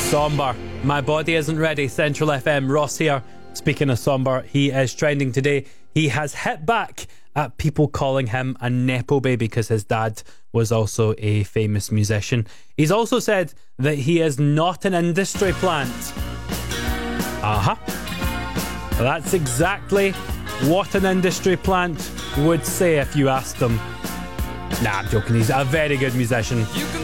Somber. My body isn't ready. Central FM. Ross here. Speaking of somber, he is trending today. He has hit back at people calling him a nepo baby because his dad was also a famous musician. He's also said that he is not an industry plant. That's exactly what an industry plant would say if you asked him. Nah, I'm joking. He's a very good musician.